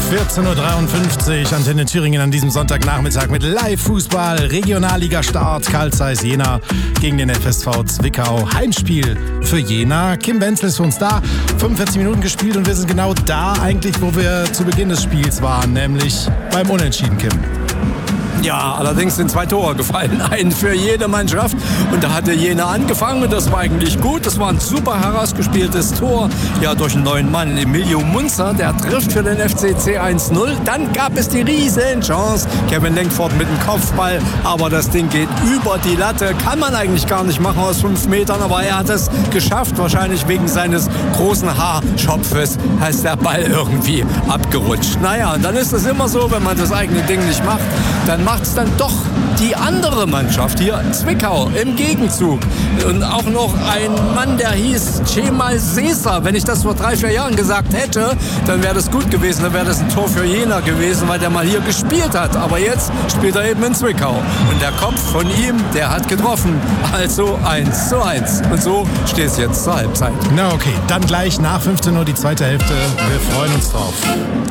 14.53 Uhr, Antenne Thüringen an diesem Sonntagnachmittag mit Live-Fußball, Regionalliga-Start, Carl Zeiss Jena gegen den FSV Zwickau. Heimspiel für Jena. Kim Wenzel ist für uns da, 45 Minuten gespielt und wir sind genau da eigentlich, wo wir zu Beginn des Spiels waren, nämlich beim Unentschieden, Kim. Ja, allerdings sind 2 Tore gefallen, einen für jede Mannschaft. Und da hatte Jena angefangen und das war eigentlich gut. Das war ein super herausgespieltes Tor, ja, durch einen neuen Mann, Emilio Munzer, der trifft für den FCC 1-0. Dann gab es die riesen Chance, Kevin Lenkford mit dem Kopfball, aber das Ding geht über die Latte. Kann man eigentlich gar nicht machen aus 5 Metern, aber er hat es geschafft, wahrscheinlich wegen seines großen Haarschopfes, heißt der Ball irgendwie abgerutscht. Naja, und dann ist es immer so, wenn man das eigene Ding nicht macht, dann macht es dann doch die andere Mannschaft, hier Zwickau im Gegenzug. Und auch noch ein Mann, der hieß Cemal Sesa. Wenn ich das vor 3-4 Jahren gesagt hätte, dann wäre das gut gewesen. Dann wäre das ein Tor für Jena gewesen, weil der mal hier gespielt hat. Aber jetzt spielt er eben in Zwickau. Und der Kopf von ihm, der hat getroffen. Also 1:1. Und so steht es jetzt zur Halbzeit. Na okay, dann gleich nach 15 Uhr die zweite Hälfte. Wir freuen uns drauf.